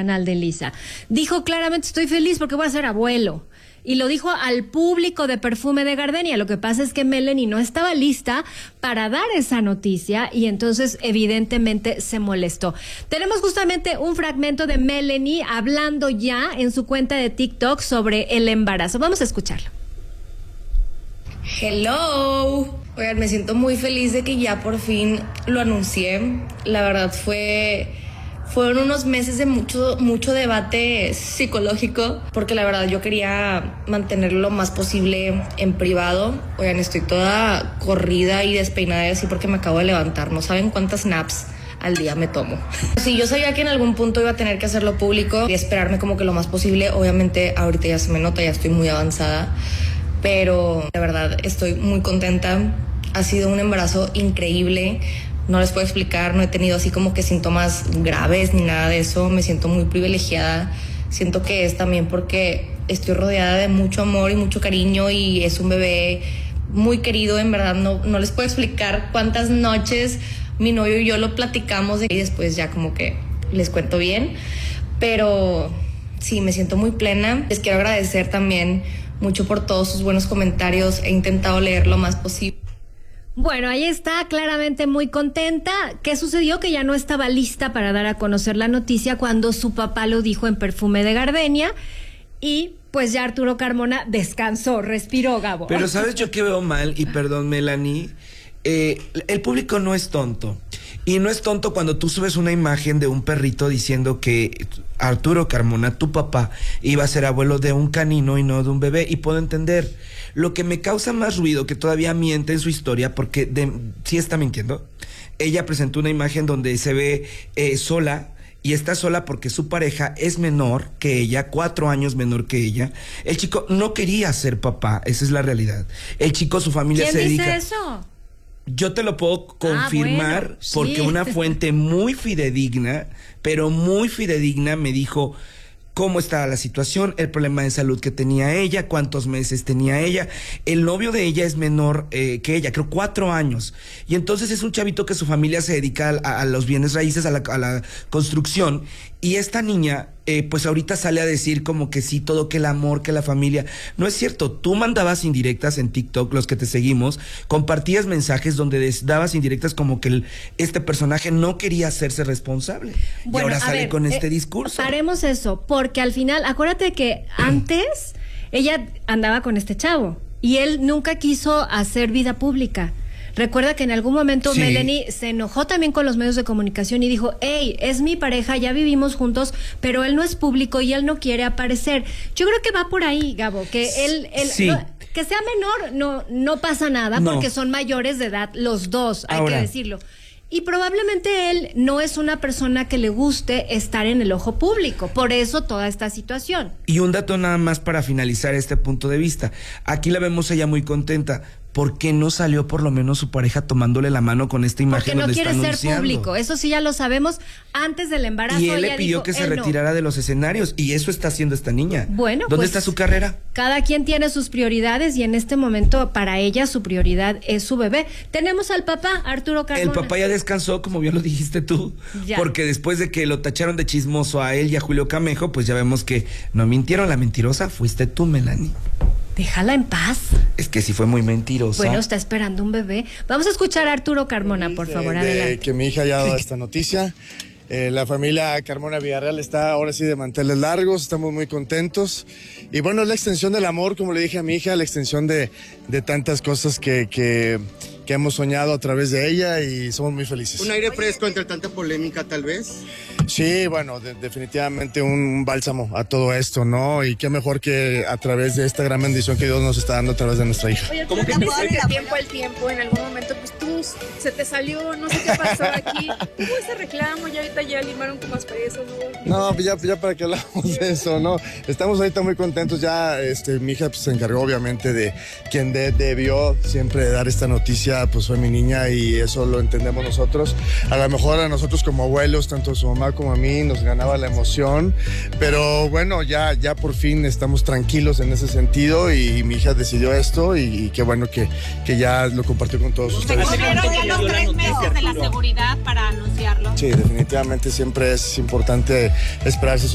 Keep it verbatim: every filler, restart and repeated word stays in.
canal de Lisa. Dijo claramente, estoy feliz porque voy a ser abuelo. Y lo dijo al público de Perfume de Gardenia. Lo que pasa es que Melanie no estaba lista para dar esa noticia y entonces evidentemente se molestó. Tenemos justamente un fragmento de Melanie hablando ya en su cuenta de TikTok sobre el embarazo. Vamos a escucharlo. Hello. Oigan, me siento muy feliz de que ya por fin lo anuncié. La verdad fue... Fueron unos meses de mucho, mucho debate psicológico, porque la verdad yo quería mantenerlo lo más posible en privado. Oigan, estoy toda corrida y despeinada y así porque me acabo de levantar. No saben cuántas naps al día me tomo. Sí, yo sabía que en algún punto iba a tener que hacerlo público y esperarme como que lo más posible. Obviamente ahorita ya se me nota, ya estoy muy avanzada, pero de verdad estoy muy contenta. Ha sido un embarazo increíble. No les puedo explicar, no he tenido así como que síntomas graves ni nada de eso. Me siento muy privilegiada. Siento que es también porque estoy rodeada de mucho amor y mucho cariño y es un bebé muy querido. En verdad no, no les puedo explicar cuántas noches mi novio y yo lo platicamos y después ya como que les cuento bien. Pero sí, me siento muy plena. Les quiero agradecer también mucho por todos sus buenos comentarios. He intentado leer lo más posible. Bueno, ahí está, claramente muy contenta. ¿Qué sucedió? Que ya no estaba lista para dar a conocer la noticia cuando su papá lo dijo en Perfume de Gardenia y pues ya Arturo Carmona descansó, respiró, Gabo. Pero ¿sabes yo qué veo mal? Y perdón, Melanie, eh, el público no es tonto. Y no es tonto cuando tú subes una imagen de un perrito diciendo que Arturo Carmona, tu papá, iba a ser abuelo de un canino y no de un bebé. Y puedo entender. Lo que me causa más ruido, que todavía miente en su historia, porque de, sí está mintiendo. Ella presentó una imagen donde se ve eh, sola, y está sola porque su pareja es menor que ella, cuatro años menor que ella. El chico no quería ser papá, esa es la realidad. El chico, su familia se dedica... ¿Quién dice eso? Yo te lo puedo confirmar, ah, bueno, sí. Porque una fuente muy fidedigna, pero muy fidedigna, me dijo cómo estaba la situación, el problema de salud que tenía ella, cuántos meses tenía ella. El novio de ella es menor eh, que ella, creo cuatro años. Y entonces es un chavito que su familia se dedica a, a los bienes raíces, a la, a la construcción. Y esta niña, eh, pues ahorita sale a decir como que sí, todo, que el amor, que la familia. No es cierto, tú mandabas indirectas en TikTok, los que te seguimos, compartías mensajes donde des, dabas indirectas como que el, este personaje no quería hacerse responsable. Bueno, y ahora sale ver, con este eh, discurso. Paremos eso, porque al final, acuérdate que antes ella andaba con este chavo y él nunca quiso hacer vida pública. Recuerda que en algún momento sí. Melanie se enojó también con los medios de comunicación y dijo, hey, es mi pareja, ya vivimos juntos, pero él no es público y él no quiere aparecer. Yo creo que va por ahí, Gabo, que él... él sí. no, que sea menor no, no pasa nada, no. Porque son mayores de edad los dos, hay Ahora. que decirlo. Y probablemente él no es una persona que le guste estar en el ojo público, por eso toda esta situación. Y un dato nada más para finalizar este punto de vista. Aquí la vemos ella muy contenta. ¿Por qué no salió por lo menos su pareja tomándole la mano con esta imagen? Porque no donde quiere está ser anunciando? Público, eso sí ya lo sabemos. Antes del embarazo y él le ella pidió dijo, que se él retirara no. de los escenarios, y eso está haciendo esta niña. Bueno, ¿dónde pues, está su carrera? Cada quien tiene sus prioridades y en este momento para ella su prioridad es su bebé. Tenemos al papá, Arturo Carmona. El papá ya descansó, como bien lo dijiste tú, ya. Porque después de que lo tacharon de chismoso a él y a Julio Camejo, pues ya vemos que no mintieron, la mentirosa fuiste tú, Melanie. Déjala en paz. Es que sí fue muy mentirosa. Bueno, está esperando un bebé. Vamos a escuchar a Arturo Carmona, por favor, de, adelante. De que mi hija haya dado esta noticia. Eh, la familia Carmona Villarreal está ahora sí de manteles largos, estamos muy contentos. Y bueno, es la extensión del amor, como le dije a mi hija, la extensión de, de tantas cosas que, que, que hemos soñado a través de ella y somos muy felices. ¿Un aire fresco entre tanta polémica, tal vez? Sí, bueno, de, definitivamente un bálsamo a todo esto, ¿no? Y qué mejor que a través de esta gran bendición que Dios nos está dando a través de nuestra hija. Oye, ¿cómo que te el tiempo al tiempo? En algún momento, pues tú se te salió, no sé qué pasó aquí. Hubo ese reclamo, ya ahorita ya limaron con más pesos, ¿no? No, pues ya, ya para qué hablamos de eso, ¿no? Estamos ahorita muy contentos, ya este, mi hija pues, se encargó obviamente de quien de, debió siempre dar esta noticia, pues fue mi niña y eso lo entendemos nosotros. A lo mejor a nosotros como abuelos, tanto a su mamá como a mí, nos ganaba la emoción, pero bueno, ya, ya por fin estamos tranquilos en ese sentido y mi hija decidió esto y, y qué bueno que, que ya lo compartió con todos ustedes. ¿Tuvieron ya los tres meses de la seguridad para anunciarlo? Sí, definitivamente siempre es importante esperarse